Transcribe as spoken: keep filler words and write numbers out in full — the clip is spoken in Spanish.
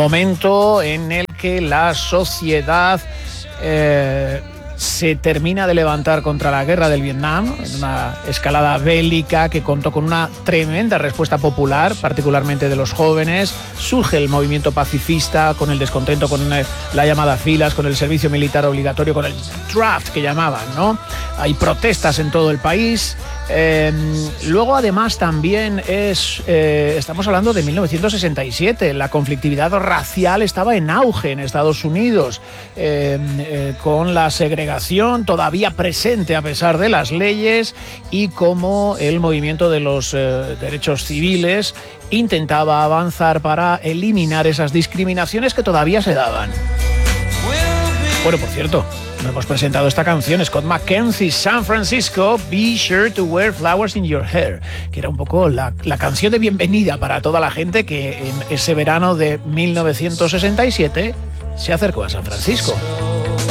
Momento en el que la sociedad eh, se termina de levantar contra la guerra del Vietnam, en una escalada bélica que contó con una tremenda respuesta popular, particularmente de los jóvenes. Surge el movimiento pacifista con el descontento con eh, la llamada filas, con el servicio militar obligatorio, con el draft que llamaban, ¿no? Hay protestas en todo el país. Eh, luego, además, también es eh, estamos hablando de mil novecientos sesenta y siete. La conflictividad racial estaba en auge en Estados Unidos, eh, eh, con la segregación todavía presente a pesar de las leyes, y cómo el movimiento de los eh, derechos civiles intentaba avanzar para eliminar esas discriminaciones que todavía se daban. Bueno, por cierto, no hemos presentado esta canción, Scott McKenzie, San Francisco, Be Sure to Wear Flowers in Your Hair, que era un poco la, la canción de bienvenida para toda la gente que en ese verano de mil novecientos sesenta y siete se acercó a San Francisco.